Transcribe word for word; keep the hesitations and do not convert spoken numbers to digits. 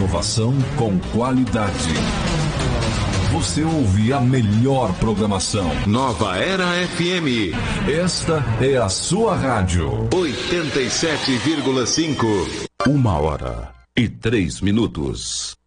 Inovação com qualidade. Você ouve a melhor programação. Nova Era F M. Esta é a sua rádio. oitenta e sete vírgula cinco. Uma hora e três minutos.